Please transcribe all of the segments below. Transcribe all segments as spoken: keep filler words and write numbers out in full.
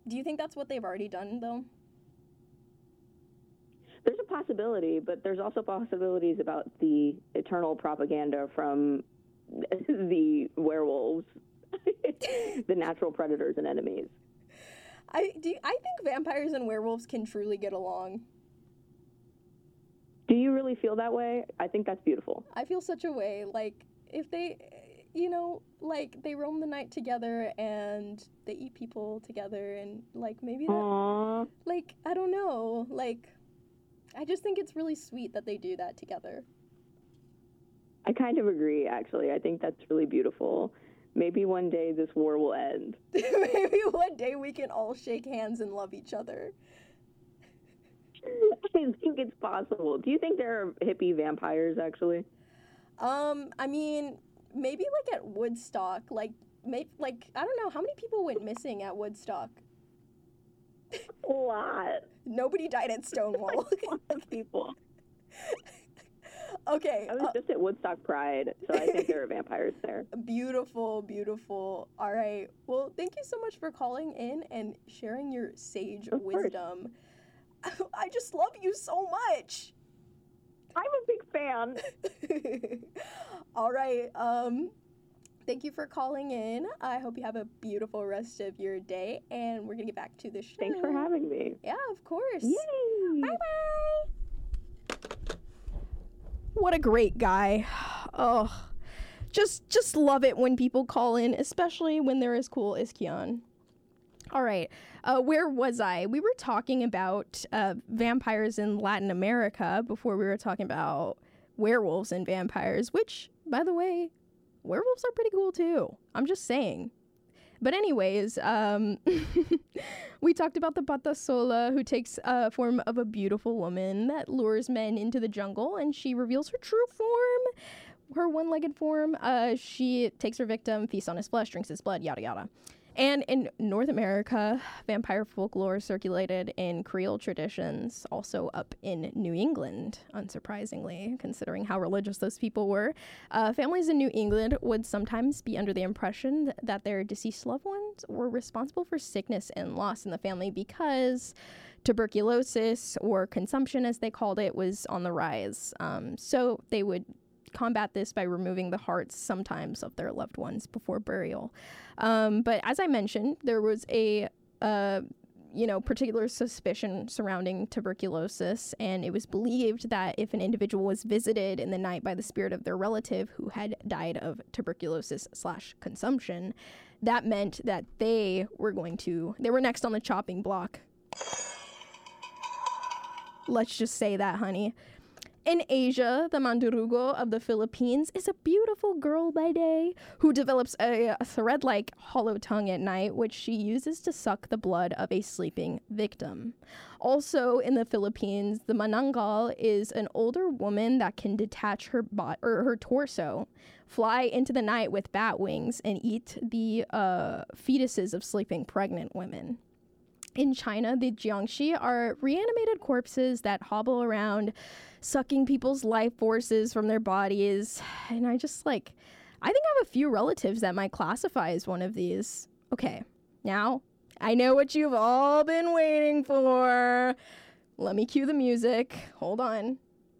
Do you think that's what they've already done, though? There's a possibility, but there's also possibilities about the eternal propaganda from the werewolves, the natural predators and enemies. I do. You, I think vampires and werewolves can truly get along. Do you really feel that way? I think that's beautiful. I feel such a way. Like, if they, you know, like, they roam the night together and they eat people together and, like, maybe that, Aww. like, I don't know. Like, I just think it's really sweet that they do that together. I kind of agree, actually. I think that's really beautiful. Maybe one day this war will end. Maybe one day we can all shake hands and love each other. I think it's possible. Do you think there are hippie vampires, actually? Um, I mean, maybe like at Woodstock, like, maybe, like, I don't know, how many people went missing at Woodstock? A lot. Nobody died at Stonewall. Like, a lot of people. Okay. I was uh, just at Woodstock Pride, so I think there are vampires there. Beautiful, beautiful. All right. Well, thank you so much for calling in and sharing your sage Of course. wisdom. I just love you so much. I'm a big fan. All right. Um, thank you for calling in. I hope you have a beautiful rest of your day, and we're gonna get back to the show. Thanks for having me. Yeah, of course. Yay! Bye bye. What a great guy. Oh, just just love it when people call in, especially when they're as cool as Kian. All right, uh, where was I? We were talking about uh, vampires in Latin America before we were talking about werewolves and vampires, which, by the way, werewolves are pretty cool too. I'm just saying. But anyways, um, we talked about the Pata Sola, who takes a uh, form of a beautiful woman that lures men into the jungle, and she reveals her true form, her one-legged form. Uh, she takes her victim, feasts on his flesh, drinks his blood, yada yada. And in North America, vampire folklore circulated in Creole traditions, also up in New England, unsurprisingly, considering how religious those people were. Uh, families in New England would sometimes be under the impression th- that their deceased loved ones were responsible for sickness and loss in the family because tuberculosis, or consumption as they called it, was on the rise. Um, so they would combat this by removing the hearts sometimes of their loved ones before burial. Um, but as I mentioned, there was a, uh, you know, particular suspicion surrounding tuberculosis, and it was believed that if an individual was visited in the night by the spirit of their relative who had died of tuberculosis slash consumption, that meant that they were going to, they were next on the chopping block. Let's just say that, honey. In Asia, the Mandurugo of the Philippines is a beautiful girl by day who develops a, a thread-like hollow tongue at night, which she uses to suck the blood of a sleeping victim. Also in the Philippines, the Manangal is an older woman that can detach her bot or her torso, fly into the night with bat wings, and eat the uh, fetuses of sleeping pregnant women. In China, the Jiangxi are reanimated corpses that hobble around, sucking people's life forces from their bodies. And I just, like, I think I have a few relatives that might classify as one of these. Okay, now, I know what you've all been waiting for. Let me cue the music. Hold on.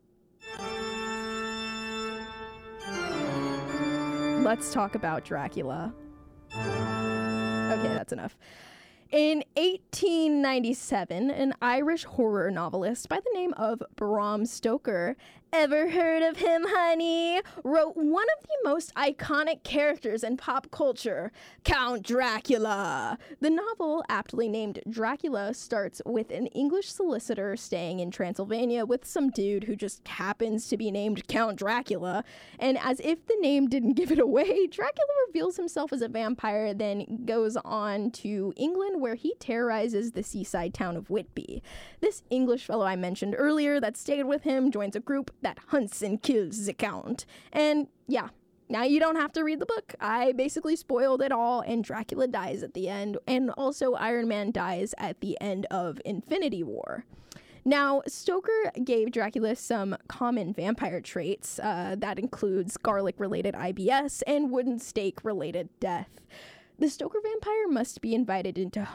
Let's talk about Dracula. Okay, that's enough. In eighteen ninety-seven, an Irish horror novelist by the name of Bram Stoker, ever heard of him, honey, wrote one of the most iconic characters in pop culture, Count Dracula. The novel, aptly named Dracula, starts with an English solicitor staying in Transylvania with some dude who just happens to be named Count Dracula, and as if the name didn't give it away, Dracula reveals himself as a vampire, then goes on to England, where he terrorizes the seaside town of Whitby. This English fellow I mentioned earlier that stayed with him joins a group that hunts and kills the Count. And yeah, now you don't have to read the book. I basically spoiled it all, and Dracula dies at the end, and also Iron Man dies at the end of Infinity War. Now, Stoker gave Dracula some common vampire traits. Uh, that includes garlic-related I B S and wooden stake-related death. The Stoker vampire must be invited into